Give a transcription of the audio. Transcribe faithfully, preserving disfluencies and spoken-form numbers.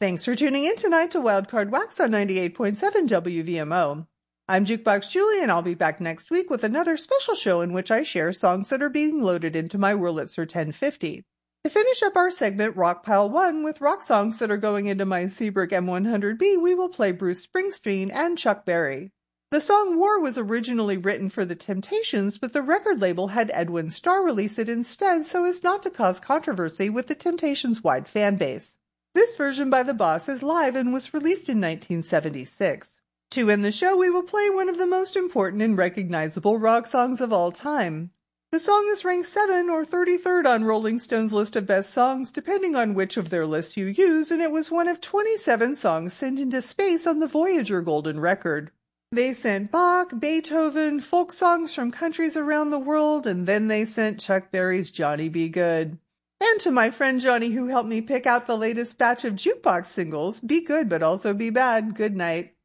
Thanks for tuning in tonight to Wildcard Wax on ninety-eight point seven W V M O. I'm Jukebox Julie, and I'll be back next week with another special show in which I share songs that are being loaded into my Wurlitzer ten fifty. To finish up our segment Rock Pile one with rock songs that are going into my Seabrook M one hundred B, we will play Bruce Springsteen and Chuck Berry. The song War was originally written for the Temptations, but the record label had Edwin Starr release it instead so as not to cause controversy with the Temptations' wide fan base. This version by the Boss is live and was released in nineteen seventy-six. To end the show, we will play one of the most important and recognizable rock songs of all time. The song is ranked seventh or thirty-third on Rolling Stone's list of best songs, depending on which of their lists you use, and it was one of twenty-seven songs sent into space on the Voyager Golden Record. They sent Bach, Beethoven, folk songs from countries around the world, and then they sent Chuck Berry's Johnny B. Good. And to my friend Johnny, who helped me pick out the latest batch of jukebox singles, be good but also be bad. Good night.